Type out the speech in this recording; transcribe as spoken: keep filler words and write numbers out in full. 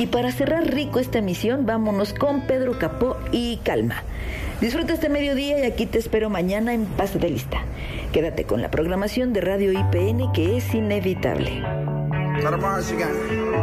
Y para cerrar rico esta emisión, vámonos con Pedro Capó y Calma. Disfruta este mediodía y aquí te espero mañana en Pásate Lista. Quédate con la programación de Radio I P N, que es inevitable.